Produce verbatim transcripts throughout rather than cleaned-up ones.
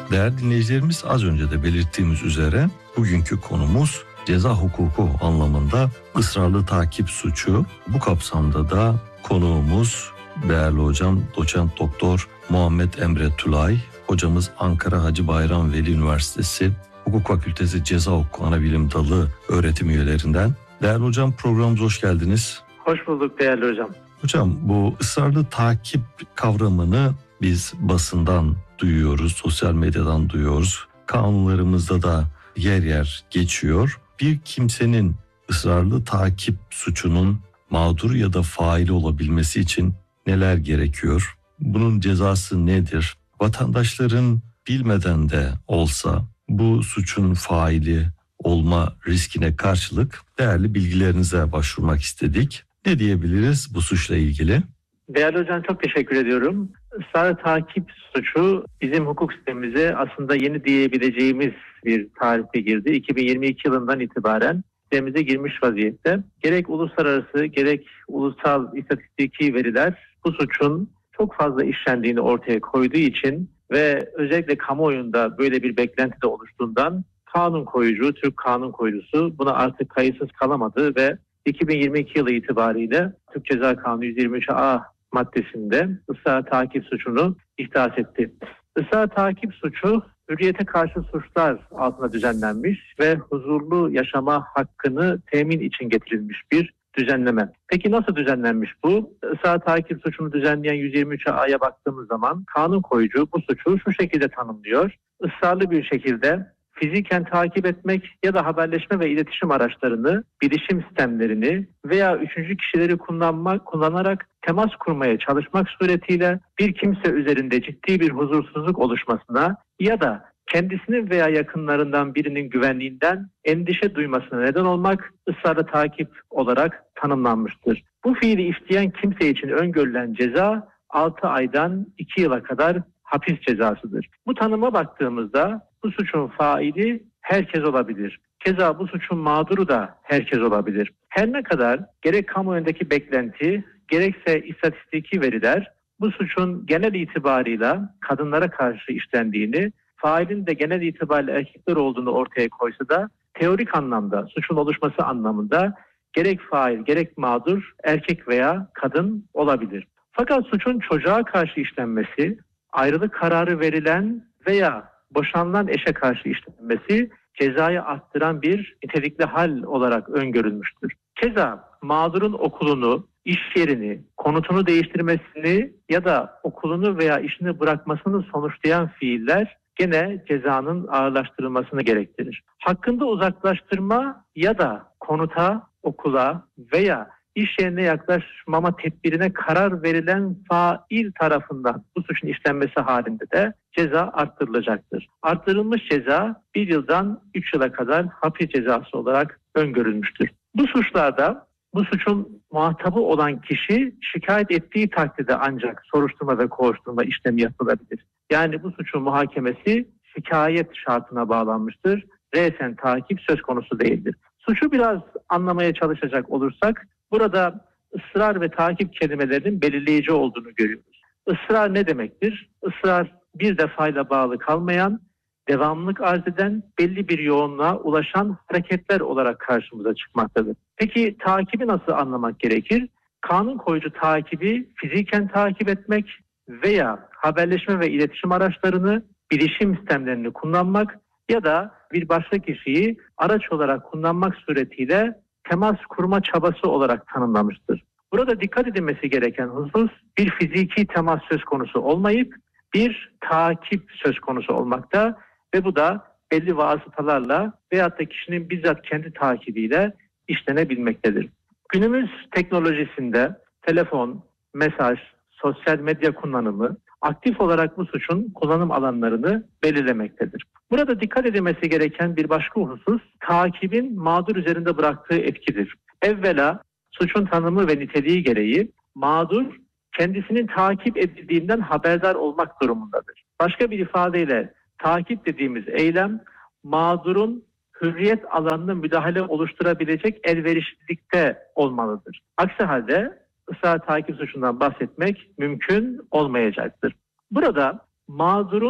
Değerli dinleyicilerimiz, az önce de belirttiğimiz üzere bugünkü konumuz ceza hukuku anlamında ısrarlı takip suçu. Bu kapsamda da konuğumuz değerli hocam doçent doktor Muhammed Emre Tülay. Hocamız Ankara Hacı Bayram Veli Üniversitesi Hukuk Fakültesi Ceza Hukuku Anabilim Dalı öğretim üyelerinden. Değerli hocam, programımıza hoş geldiniz. Hoş bulduk değerli hocam. Hocam, bu ısrarlı takip kavramını biz basından duyuyoruz, sosyal medyadan duyuyoruz. Kanunlarımızda da yer yer geçiyor. Bir kimsenin ısrarlı takip suçunun mağdur ya da faili olabilmesi için neler gerekiyor? Bunun cezası nedir? Vatandaşların bilmeden de olsa bu suçun faili olma riskine karşılık değerli bilgilerinize başvurmak istedik. Ne diyebiliriz bu suçla ilgili? Değerli hocam, çok teşekkür ediyorum. Israrlı takip suçu bizim hukuk sistemimize aslında yeni diyebileceğimiz bir tarihte girdi. iki bin yirmi iki yılından itibaren sistemimize girmiş vaziyette. Gerek uluslararası gerek ulusal istatistiki veriler bu suçun çok fazla işlendiğini ortaya koyduğu için ve özellikle kamuoyunda böyle bir beklenti de oluştuğundan kanun koyucu, Türk kanun koyucusu buna artık kayıtsız kalamadı ve iki bin yirmi iki yılı itibariyle Türk Ceza Kanunu yüz yirmi üç A maddesinde ısrar takip suçunu ihdas etti. Israr takip suçu hürriyete karşı suçlar altında düzenlenmiş ve huzurlu yaşama hakkını temin için getirilmiş bir düzenleme. Peki nasıl düzenlenmiş bu? Israr takip suçunu düzenleyen yüz yirmi üç A'ya baktığımız zaman kanun koyucu bu suçu şu şekilde tanımlıyor. Israrlı bir şekilde fiziken takip etmek ya da haberleşme ve iletişim araçlarını, bilişim sistemlerini veya üçüncü kişileri kullanmak, kullanarak temas kurmaya çalışmak suretiyle bir kimse üzerinde ciddi bir huzursuzluk oluşmasına ya da kendisinin veya yakınlarından birinin güvenliğinden endişe duymasına neden olmak ısrarlı takip olarak tanımlanmıştır. Bu fiili işleyen kimse için öngörülen ceza altı aydan iki yıla kadar hapis cezasıdır. Bu tanıma baktığımızda bu suçun faili herkes olabilir. Keza bu suçun mağduru da herkes olabilir. Her ne kadar gerek kamuoyundaki beklenti gerekse istatistiki veriler bu suçun genel itibarıyla kadınlara karşı işlendiğini, failin de genel itibariyle erkekler olduğunu ortaya koysa da teorik anlamda suçun oluşması anlamında gerek fail gerek mağdur erkek veya kadın olabilir. Fakat suçun çocuğa karşı işlenmesi, ayrılık kararı verilen veya boşanılan eşe karşı işlenmesi cezayı arttıran bir nitelikli hal olarak öngörülmüştür. Keza mağdurun okulunu, iş yerini, konutunu değiştirmesini ya da okulunu veya işini bırakmasını sonuçlayan fiiller gene cezanın ağırlaştırılmasını gerektirir. Hakkında uzaklaştırma ya da konuta, okula veya iş yerine yaklaşmama tedbirine karar verilen fail tarafından bu suçun işlenmesi halinde de ceza arttırılacaktır. Arttırılmış ceza bir yıldan üç yıla kadar hapis cezası olarak öngörülmüştür. Bu suçlarda bu suçun muhatabı olan kişi şikayet ettiği takdirde ancak soruşturma ve kovuşturma işlemi yapılabilir. Yani bu suçun muhakemesi şikayet şartına bağlanmıştır. Resen takip söz konusu değildir. Suçu biraz anlamaya çalışacak olursak burada ısrar ve takip kelimelerinin belirleyici olduğunu görüyoruz. Israr ne demektir? Israr bir defayla bağlı kalmayan, devamlılık arz eden, belli bir yoğunluğa ulaşan hareketler olarak karşımıza çıkmaktadır. Peki takibi nasıl anlamak gerekir? Kanun koyucu takibi fiziken takip etmek veya haberleşme ve iletişim araçlarını, bilişim sistemlerini kullanmak ya da bir başka kişiyi araç olarak kullanmak suretiyle temas kurma çabası olarak tanımlamıştır. Burada dikkat edilmesi gereken husus bir fiziki temas söz konusu olmayıp bir takip söz konusu olmakta ve bu da belli vasıtalarla veyahut da kişinin bizzat kendi takibiyle işlenebilmektedir. Günümüz teknolojisinde telefon, mesaj, sosyal medya kullanımı aktif olarak bu suçun kullanım alanlarını belirlemektedir. Burada dikkat edilmesi gereken bir başka husus takibin mağdur üzerinde bıraktığı etkidir. Evvela suçun tanımı ve niteliği gereği mağdur kendisinin takip edildiğinden haberdar olmak durumundadır. Başka bir ifadeyle takip dediğimiz eylem mağdurun hürriyet alanına müdahale oluşturabilecek elverişlilikte olmalıdır. Aksi halde ısrar takip suçundan bahsetmek mümkün olmayacaktır. Burada mağdurun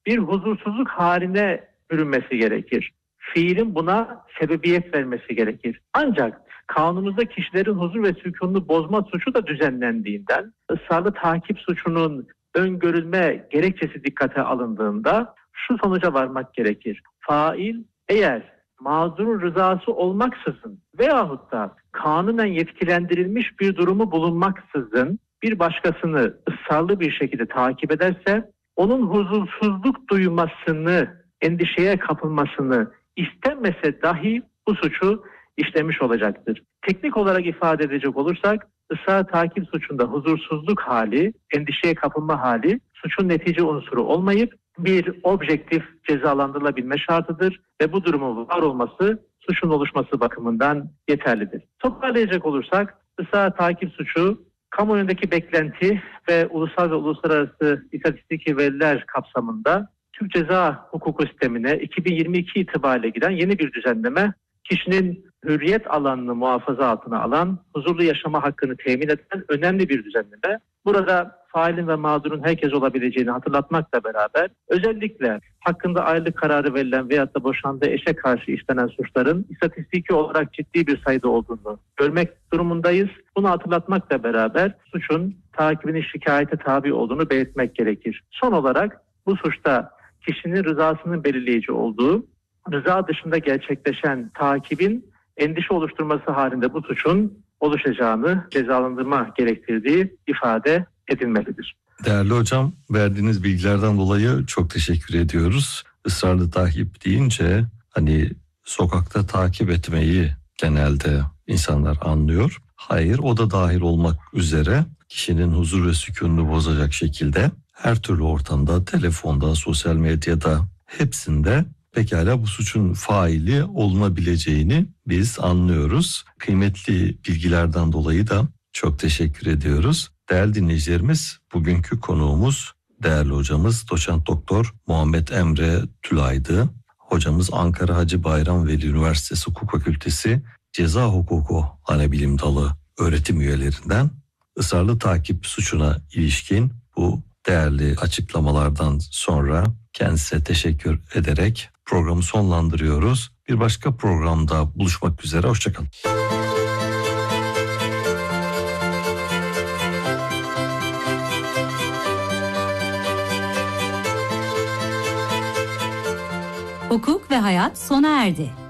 bir huzursuzluk haline bürünmesi gerekir. Fiilin buna sebebiyet vermesi gerekir. Ancak kanunumuzda kişilerin huzur ve sükununu bozma suçu da düzenlendiğinden ısrarlı takip suçunun öngörülme gerekçesi dikkate alındığında şu sonuca varmak gerekir. Fail eğer mağdurun rızası olmaksızın veyahut da kanunen yetkilendirilmiş bir durumu bulunmaksızın bir başkasını ısrarlı bir şekilde takip ederse onun huzursuzluk duymasını, endişeye kapılmasını istenmese dahi bu suçu işlemiş olacaktır. Teknik olarak ifade edecek olursak ısrar takip suçunda huzursuzluk hali, endişeye kapılma hali suçun netice unsuru olmayıp bir objektif cezalandırılabilme şartıdır ve bu durumun var olması suçun oluşması bakımından yeterlidir. Toparlayacak olursak ısrar takip suçu kamuoyundaki beklenti ve ulusal ve uluslararası istatistik veriler kapsamında Türk Ceza Hukuku Sistemi'ne iki bin yirmi iki itibariyle giren yeni bir düzenleme, kişinin hürriyet alanını muhafaza altına alan, huzurlu yaşama hakkını temin eden önemli bir düzenleme. Burada failin ve mağdurun herkes olabileceğini hatırlatmakla beraber özellikle hakkında ayrılık kararı verilen veyahut da boşandığı eşe karşı işlenen suçların istatistiki olarak ciddi bir sayıda olduğunu görmek durumundayız. Bunu hatırlatmakla beraber suçun takibinin şikayete tabi olduğunu belirtmek gerekir. Son olarak bu suçta kişinin rızasının belirleyici olduğu, rıza dışında gerçekleşen takibin endişe oluşturması halinde bu suçun oluşacağını cezalandırma gerektirdiği ifade edilmelidir. Değerli hocam, verdiğiniz bilgilerden dolayı çok teşekkür ediyoruz. Israrlı takip deyince hani sokakta takip etmeyi genelde insanlar anlıyor. Hayır, o da dahil olmak üzere kişinin huzur ve sükununu bozacak şekilde her türlü ortamda, telefonda, sosyal medyada hepsinde pekala bu suçun faili olunabileceğini biz anlıyoruz. Kıymetli bilgilerden dolayı da çok teşekkür ediyoruz. Değerli dinleyicilerimiz, bugünkü konuğumuz değerli hocamız Doçent Doktor Muhammed Emre Tülay'dı. Hocamız Ankara Hacı Bayram Veli Üniversitesi Hukuk Fakültesi Ceza Hukuku Anabilim Dalı öğretim üyelerinden. Israrlı takip suçuna ilişkin bu değerli açıklamalardan sonra kendisine teşekkür ederek programı sonlandırıyoruz. Bir başka programda buluşmak üzere, hoşçakalın. Hukuk ve hayat sona erdi.